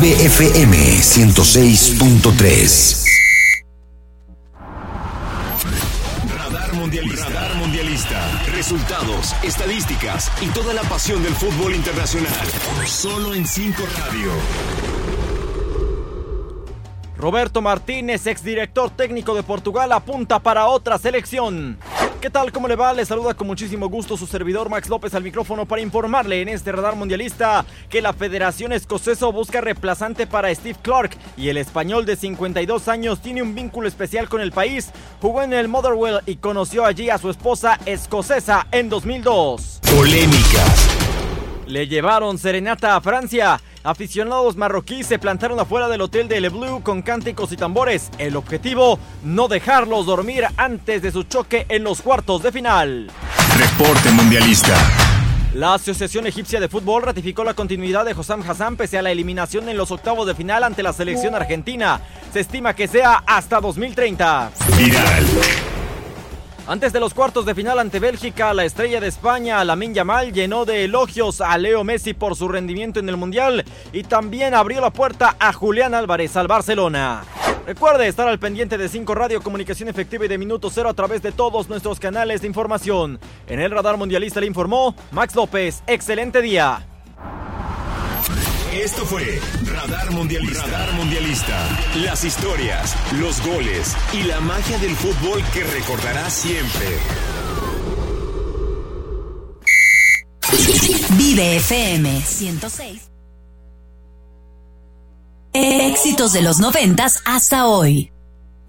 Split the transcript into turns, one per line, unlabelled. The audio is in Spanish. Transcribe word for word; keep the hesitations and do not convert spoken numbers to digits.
Vive F M ciento seis punto tres.
Radar Mundialista. Radar Mundialista. Resultados, estadísticas y toda la pasión del fútbol internacional. Solo en cinco Radio.
Roberto Martínez, exdirector técnico de Portugal, apunta para otra selección. ¿Qué tal? ¿Cómo le va? Le saluda con muchísimo gusto su servidor Max López al micrófono para informarle en este Radar Mundialista que la Federación Escocesa busca reemplazante para Steve Clarke y el español de cincuenta y dos años tiene un vínculo especial con el país. Jugó en el Motherwell y conoció allí a su esposa escocesa en dos mil dos.
Polémicas.
Le llevaron serenata a Francia. Aficionados marroquíes se plantaron afuera del hotel de Le Bleu con cánticos y tambores. El objetivo, no dejarlos dormir antes de su choque en los cuartos de final.
Reporte Mundialista.
La Asociación Egipcia de Fútbol ratificó la continuidad de Hossam Hassan pese a la eliminación en los octavos de final ante la selección argentina. Se estima que sea hasta dos mil treinta.
Viral.
Antes de los cuartos de final ante Bélgica, la estrella de España, Lamine Yamal, llenó de elogios a Leo Messi por su rendimiento en el Mundial y también abrió la puerta a Julián Álvarez al Barcelona. Recuerde estar al pendiente de cinco Radio, comunicación efectiva y de Minuto Cero a través de todos nuestros canales de información. En el Radar Mundialista le informó Max López. Excelente día.
Esto fue Radar Mundialista. Radar Mundialista. Las historias, los goles y la magia del fútbol que recordarás siempre.
Vive F M ciento seis. Éxitos de los noventas hasta hoy.